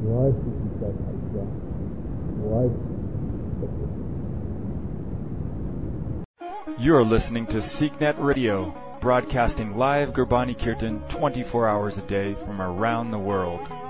You're listening to SeekNet Radio, broadcasting live Gurbani Kirtan 24 hours a day from around the world.